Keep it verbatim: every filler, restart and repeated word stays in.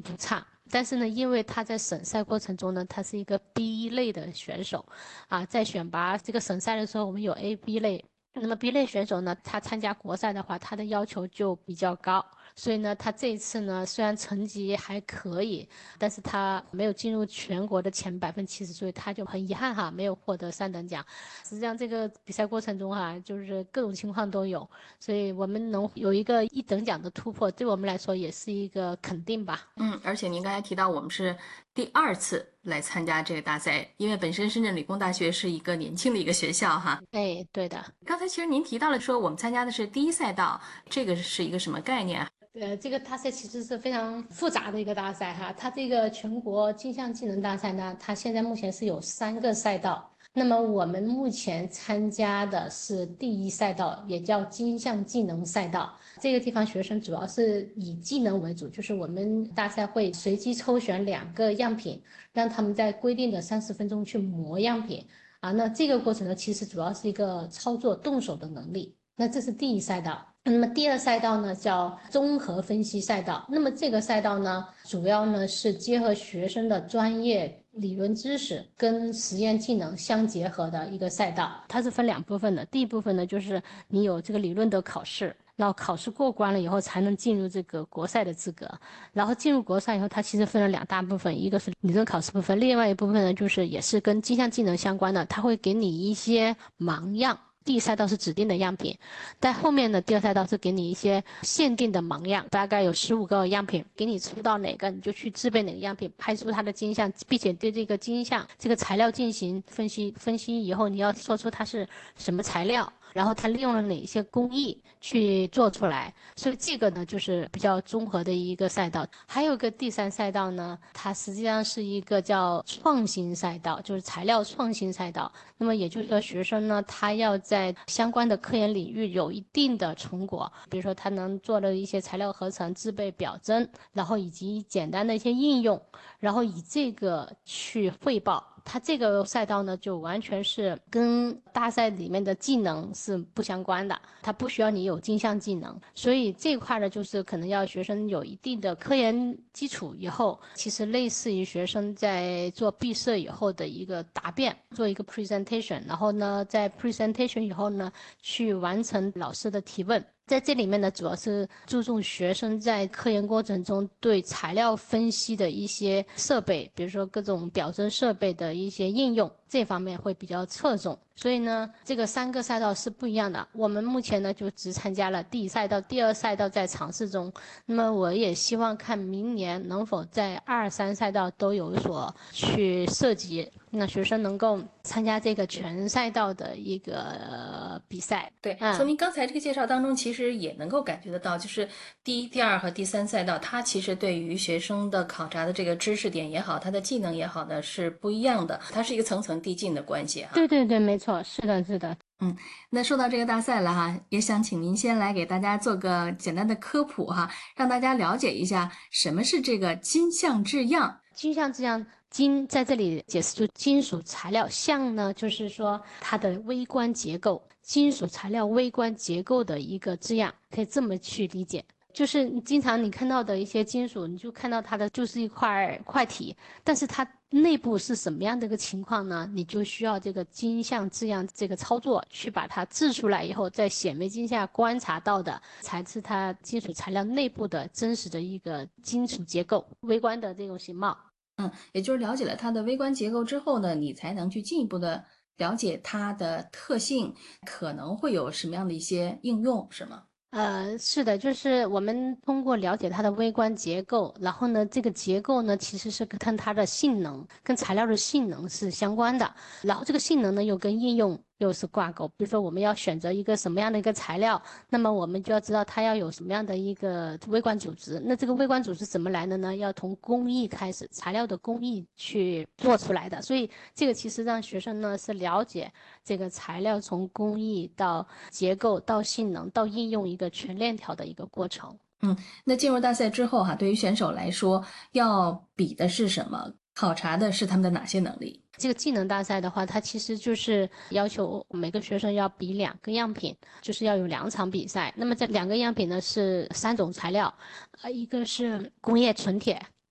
不差。但是呢，因为他在省赛过程中呢，他是一个 B 类的选手，啊，在选拔这个省赛的时候，我们有 A、B 类。那么 B 类选手呢，他参加国赛的话，他的要求就比较高。所以呢，他这一次呢，虽然成绩还可以，但是他没有进入全国的前百分之七十，所以他就很遗憾哈，没有获得三等奖。实际上这个比赛过程中哈，就是各种情况都有，所以我们能有一个一等奖的突破，对我们来说也是一个肯定吧。 嗯，而且您刚才提到我们是第二次来参加这个大赛，因为本身深圳理工大学是一个年轻的一个学校哈。 哎，对的。 刚才其实您提到了说我们参加的是第一赛道，这个是一个什么概念啊？ 呃，这个大赛其实是非常复杂的一个大赛哈。它这个全国金项技能大赛呢，它现在目前是有三个赛道。那么我们目前参加的是第一赛道，也叫金项技能赛道。这个地方学生主要是以技能为主，就是我们大赛会随机抽选两个样品，让他们在规定的三十分钟去磨样品。啊，那这个过程呢，其实主要是一个操作动手的能力。那这是第一赛道。那么第二赛道呢，叫综合分析赛道。那么这个赛道呢，主要呢是结合学生的专业理论知识跟实验技能相结合的一个赛道。它是分两部分的。第一部分呢，就是你有这个理论的考试，然后考试过关了以后，才能进入这个国赛的资格。然后进入国赛以后，它其实分了两大部分，一个是理论考试部分，另外一部分呢，就是也是跟金项技能相关的，它会给你一些盲样。第一赛道是指定的样品，在后面的第二赛道是给你一些限定的盲样，大概有十五个样品，给你抽到哪个你就去制备哪个样品，拍出它的金像，并且对这个金像这个材料进行分析。分析以后，你要说出它是什么材料。然后它利用了哪些工艺去做出来，所以这个呢就是比较综合的一个赛道。还有个第三赛道呢，它实际上是一个叫创新赛道，就是材料创新赛道。那么也就是说，学生呢他要在相关的科研领域有一定的成果，比如说他能做的一些材料合成、制备表征，然后以及简单的一些应用，然后以这个去汇报。它这个赛道呢，就完全是跟大赛里面的技能是不相关的，它不需要你有金项技能，所以这块呢，就是可能要学生有一定的科研基础以后，其实类似于学生在做毕设以后的一个答辩，做一个 presentation，然后呢，在 presentation 以后呢，去完成老师的提问。在这里面呢，主要是注重学生在科研过程中对材料分析的一些设备，比如说各种表征设备的一些应用，这方面会比较侧重。所以呢，这个三个赛道是不一样的。我们目前呢就只参加了第一赛道，第二赛道在尝试中。那么我也希望看明年能否在二三赛道都有所去涉及，那学生能够参加这个全赛道的一个、呃比赛。 对，从嗯。 您刚才这个介绍当中，其实也能够感觉得到，就是第一、第二和第三赛道，它其实对于学生的考察的这个知识点也好，它的技能也好呢，是不一样的，它是一个层层递进的关系哈。 对对对，没错，是的，是的。 嗯，那说到这个大赛了哈，也想请您先来给大家做个简单的科普哈，让大家了解一下什么是这个金像制样。 金像这样，金在这里解释就金属材料，像呢就是说它的微观结构，金属材料微观结构的一个字样，可以这么去理解。就是你经常你看到的一些金属，你就看到它的就是一块块体，但是它内部是什么样的一个情况呢？你就需要这个金像字样这个操作去把它制出来以后，在显微镜下观察到的，才是它金属材料内部的真实的一个金属结构、微观的这种形貌。 嗯，也就是了解了它的微观结构之后呢，你才能去进一步的了解它的特性，可能会有什么样的一些应用，是吗？ 呃，是的，就是我们通过了解它的微观结构，然后呢，这个结构呢，其实是跟它的性能、跟材料的性能是相关的，然后这个性能呢，又跟应用又是挂钩。比如说，我们要选择一个什么样的一个材料，那么我们就要知道它要有什么样的一个微观组织。那这个微观组织怎么来的呢？要从工艺开始，材料的工艺去做出来的。所以这个其实让学生呢是了解这个材料从工艺到结构到性能到应用一个全链条的一个过程。 嗯，那进入大赛之后哈，对于选手来说，要比的是什么？考察的是他们的哪些能力？ 这个技能大赛的话，它其实就是要求每个学生要比两个样品，就是要有两场比赛。那么这两个样品呢是三种材料，呃，一个是工业纯铁，